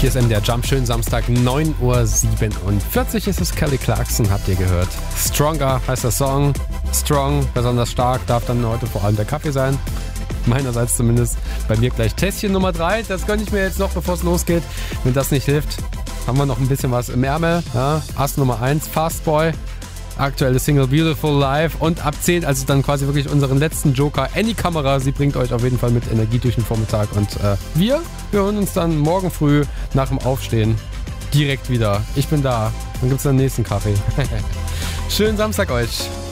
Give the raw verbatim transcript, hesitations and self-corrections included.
Hier ist M D R Jump, schönen Samstag, neun Uhr siebenundvierzig ist es. Kelly Clarkson, habt ihr gehört. Stronger heißt der Song. Strong, besonders stark, darf dann heute vor allem der Kaffee sein. Meinerseits zumindest. Bei mir gleich Tässchen Nummer drei. Das gönne ich mir jetzt noch, bevor es losgeht. Wenn das nicht hilft, haben wir noch ein bisschen was im Ärmel. Ja, Ass Nummer eins, Fastboy. Aktuelle Single Beautiful Life. Und ab zehn, also dann quasi wirklich unseren letzten Joker, Any Kamera. Sie bringt euch auf jeden Fall mit Energie durch den Vormittag. Und äh, wir, wir hören uns dann morgen früh nach dem Aufstehen direkt wieder. Ich bin da. Dann gibt es den nächsten Kaffee. Schönen Samstag euch.